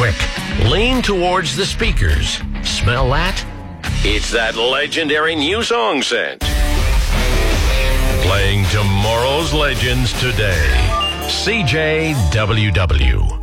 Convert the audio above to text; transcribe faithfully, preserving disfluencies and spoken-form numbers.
quick. Lean towards the speakers. Smell that? It's that legendary new song scent. Playing tomorrow's legends today. C J W W.